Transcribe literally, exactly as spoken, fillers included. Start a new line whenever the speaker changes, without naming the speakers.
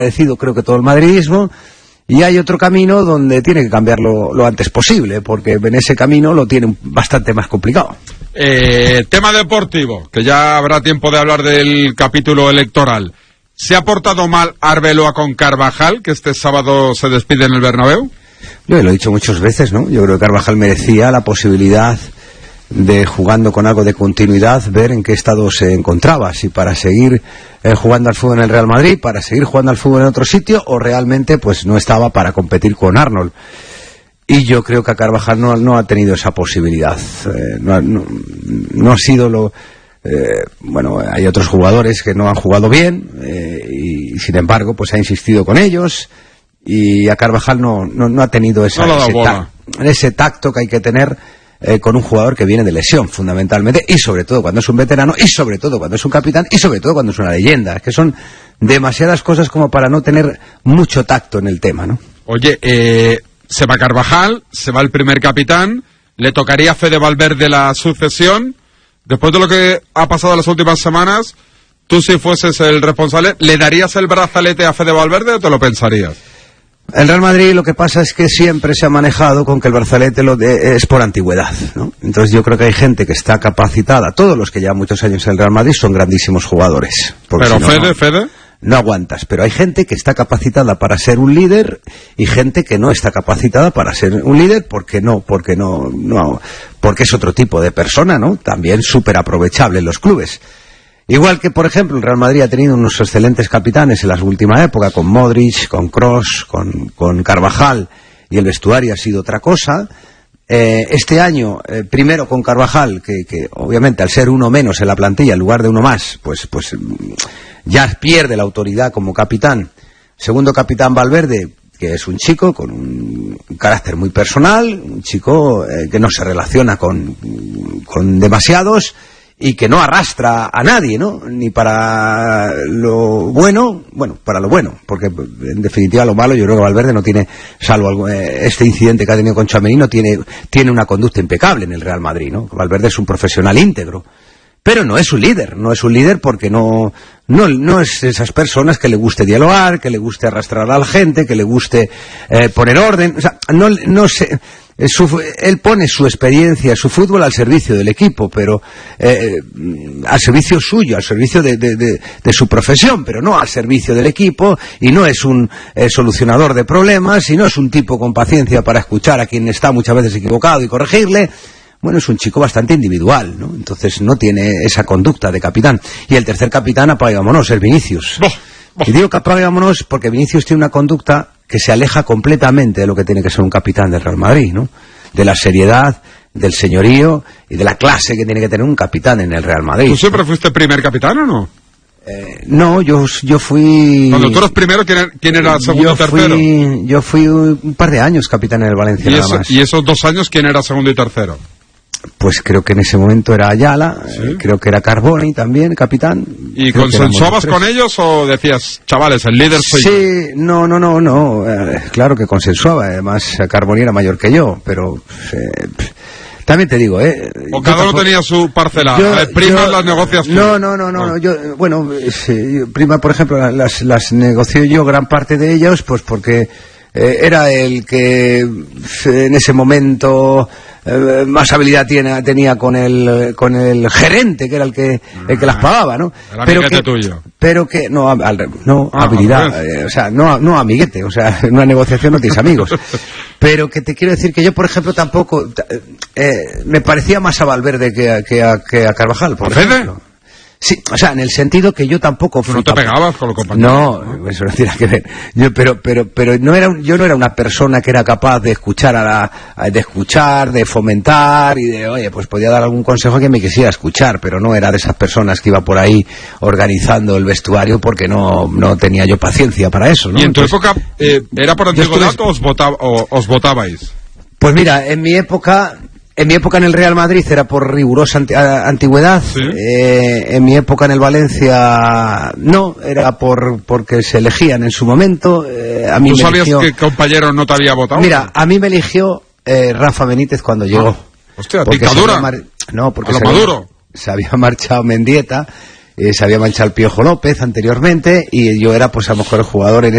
parecido creo que todo el madridismo, y hay otro camino donde tiene que cambiarlo lo antes posible, porque en ese camino lo tiene bastante más complicado.
Eh, tema deportivo, que ya habrá tiempo de hablar del capítulo electoral. ¿Se ha portado mal Arbeloa con Carvajal, que este sábado se despide en el Bernabéu?
Yo lo he dicho muchas veces, ¿no? Yo creo que Carvajal merecía la posibilidad de, jugando con algo de continuidad, ver en qué estado se encontraba, si para seguir eh, jugando al fútbol en el Real Madrid, para seguir jugando al fútbol en otro sitio, o realmente pues no estaba para competir con Arnold. Y yo creo que a Carvajal no, no ha tenido esa posibilidad. Eh, no, no, no ha sido lo... Eh, bueno, hay otros jugadores que no han jugado bien, eh, y sin embargo pues ha insistido con ellos, y a Carvajal no, no, no ha tenido esa,
no
ese, ta ese tacto que hay que tener eh, con un jugador que viene de lesión, fundamentalmente, y sobre todo cuando es un veterano, y sobre todo cuando es un capitán, y sobre todo cuando es una leyenda. Es que son demasiadas cosas como para no tener mucho tacto en el tema, ¿no?
Oye, eh, se va Carvajal, se va el primer capitán, le tocaría a Fede Valverde la sucesión. Después de lo que ha pasado las últimas semanas, tú si fueses el responsable, ¿le darías el brazalete a Fede Valverde o te lo pensarías?
El Real Madrid lo que pasa es que siempre se ha manejado con que el brazalete lo de, es por antigüedad, ¿no? Entonces yo creo que hay gente que está capacitada. Todos los que llevan muchos años en el Real Madrid son grandísimos jugadores.
Pero
si no,
Fede,
no,
Fede...
no aguantas. Pero hay gente que está capacitada para ser un líder y gente que no está capacitada para ser un líder porque no, porque no, no, porque es otro tipo de persona, ¿no? También súper aprovechable en los clubes. Igual que, por ejemplo, el Real Madrid ha tenido unos excelentes capitanes en la última época, con Modric, con Kroos, con, con Carvajal, y el vestuario ha sido otra cosa. Eh, este año, eh, primero con Carvajal, que, que obviamente al ser uno menos en la plantilla en lugar de uno más, pues, pues ya pierde la autoridad como capitán. Segundo capitán Valverde, que es un chico con un, un carácter muy personal, un chico eh, que no se relaciona con, con demasiados, y que no arrastra a nadie, ¿no? Ni para lo bueno, bueno, para lo bueno, porque en definitiva lo malo yo creo que Valverde no tiene, salvo algo, eh, este incidente que ha tenido con Tchouaméni, no tiene, tiene una conducta impecable en el Real Madrid, ¿no? Valverde es un profesional íntegro, pero no es un líder, no es un líder porque no, no, no es esas personas que le guste dialogar, que le guste arrastrar a la gente, que le guste eh, poner orden, o sea, no, no sé... Su, él pone su experiencia, su fútbol al servicio del equipo, pero eh, al servicio suyo, al servicio de, de, de, de su profesión, pero no al servicio del equipo, y no es un eh, solucionador de problemas, y no es un tipo con paciencia para escuchar a quien está muchas veces equivocado y corregirle. Bueno, es un chico bastante individual, ¿no? Entonces no tiene esa conducta de capitán. Y el tercer capitán, apaga y vámonos, es Vinicius.
Oh, oh.
Y digo que apaga y vámonos porque Vinicius tiene una conducta que se aleja completamente de lo que tiene que ser un capitán del Real Madrid, ¿no? De la seriedad, del señorío y de la clase que tiene que tener un capitán en el Real Madrid.
¿Tú siempre fuiste primer capitán o no?
Eh, no, yo, yo fui...
Cuando tú eras primero, ¿quién era, quién era segundo y tercero?
Fui, yo fui un par de años capitán en el Valencia,
¿Y,
nada
eso,
más.
¿Y esos dos años quién era segundo y tercero?
Pues creo que en ese momento era Ayala,
¿Sí?
eh, creo que era Carboni también, capitán.
¿Y
Creo
consensuabas con ellos o decías, chavales, el líder soy
Sí,
yo?
no, no, no, no, eh, claro que consensuaba, además Carboni era mayor que yo, pero eh, también te digo, eh.
O cada uno tenía su parcela,
yo,
eh, primas
yo,
las negocias tú.
No, no, no, no, no. yo, bueno, sí, yo, prima, por ejemplo, las, las negoció yo gran parte de ellas, pues porque eh, era el que en ese momento eh, más habilidad tiene, tenía con el con el gerente, que era el que el que las pagaba, ¿no?
Era
pero
amiguete
que,
tuyo.
pero que no, al, no
Ah,
habilidad, eh, o sea, no, no amiguete, o sea, en una negociación no tienes amigos. Pero que te quiero decir que yo, por ejemplo, tampoco eh, me parecía más a Valverde que a, que a, que a Carvajal, por
¿A Fede?
ejemplo. Sí, o sea, en el sentido que yo tampoco fui...
¿No te pegabas con los compañeros?
No, ¿no? Eso no tiene que ver. Yo, pero, pero, pero no era, yo no era una persona que era capaz de escuchar a la, de escuchar, de fomentar y de, oye, pues podía dar algún consejo que me quisiera escuchar, pero no era de esas personas que iba por ahí organizando el vestuario porque no, no tenía yo paciencia para eso, ¿no?
¿Y en tu
Entonces,
época eh, era por antigüedad
estuve...
o os, votaba, o, os votabais?
Pues mira, en mi época... En mi época en el Real Madrid era por rigurosa anti antigüedad,
¿Sí?
eh, en mi época en el Valencia no, era por porque se elegían en su momento. Eh, a mí
¿Tú
me
sabías
eligió...
que compañero no te había votado?
Mira, a mí me eligió eh, Rafa Benítez cuando llegó.
Ah, hostia,
porque
dictadura.
Se había mar... No, porque
a lo
se había...
Maduro.
se había marchado Mendieta, eh, se había marchado el Piojo López anteriormente y yo era pues a lo mejor el jugador en